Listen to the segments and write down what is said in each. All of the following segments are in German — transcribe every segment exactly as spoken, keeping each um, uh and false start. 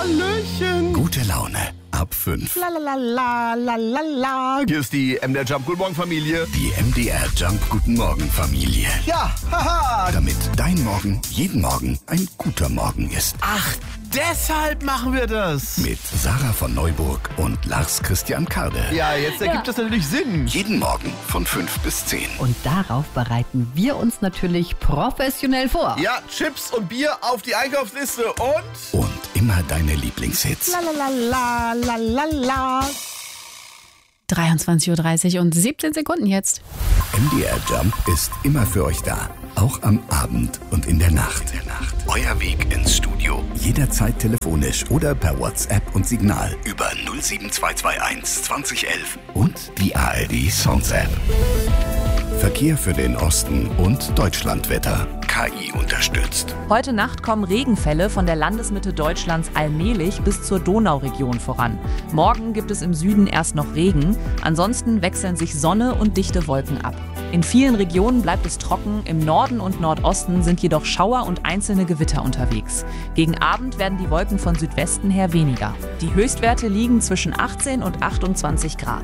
Hallöchen. Gute Laune ab fünf. La la la la la la la. Hier ist die M D R Jump Guten Morgen Familie. Die M D R Jump Guten Morgen Familie. Ja, haha. Damit dein Morgen jeden Morgen ein guter Morgen ist. Ach, deshalb machen wir das. Mit Sarah von Neuburg und Lars Christian Karde. Ja, jetzt ergibt Ja. das natürlich Sinn. Jeden Morgen von fünf bis zehn. Und darauf bereiten wir uns natürlich professionell vor. Ja, Chips und Bier auf die Einkaufsliste und... Und immer deine Lieblingshits. La la la la la la la. dreiundzwanzig Uhr dreißig und siebzehn Sekunden jetzt. M D R Jump ist immer für euch da. Auch am Abend und in der Nacht. Euer Weg ins Studio. Jederzeit telefonisch oder per WhatsApp und Signal über null sieben zwei zwei eins zwanzig elf und die A R D Sounds App. Verkehr für den Osten und Deutschlandwetter. K I unterstützt. Heute Nacht kommen Regenfälle von der Landesmitte Deutschlands allmählich bis zur Donauregion voran. Morgen gibt es im Süden erst noch Regen, ansonsten wechseln sich Sonne und dichte Wolken ab. In vielen Regionen bleibt es trocken, im Norden und Nordosten sind jedoch Schauer und einzelne Gewitter unterwegs. Gegen Abend werden die Wolken von Südwesten her weniger. Die Höchstwerte liegen zwischen achtzehn und achtundzwanzig Grad.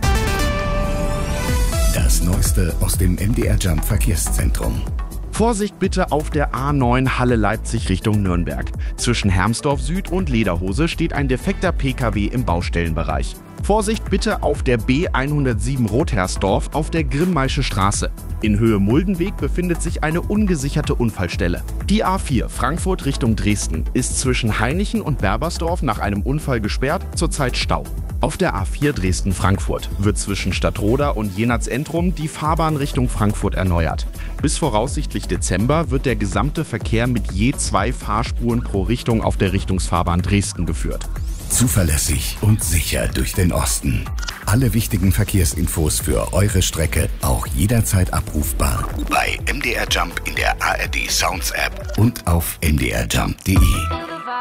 Das Neueste aus dem M D R Jump Verkehrszentrum. Vorsicht bitte auf der A neun Halle-Leipzig Richtung Nürnberg. Zwischen Hermsdorf Süd und Lederhose steht ein defekter P K W im Baustellenbereich. Vorsicht bitte auf der B hundertsieben Rothersdorf auf der Grimmaische Straße. In Höhe Muldenweg befindet sich eine ungesicherte Unfallstelle. Die A vier Frankfurt Richtung Dresden ist zwischen Hainichen und Berbersdorf nach einem Unfall gesperrt, zurzeit Stau. Auf der A vier Dresden-Frankfurt wird zwischen Stadtroda und Jenatz-Entrum die Fahrbahn Richtung Frankfurt erneuert. Bis voraussichtlich Dezember wird der gesamte Verkehr mit je zwei Fahrspuren pro Richtung auf der Richtungsfahrbahn Dresden geführt. Zuverlässig und sicher durch den Osten. Alle wichtigen Verkehrsinfos für eure Strecke auch jederzeit abrufbar bei M D R Jump in der A R D Sounds App und auf m d r jump punkt d e.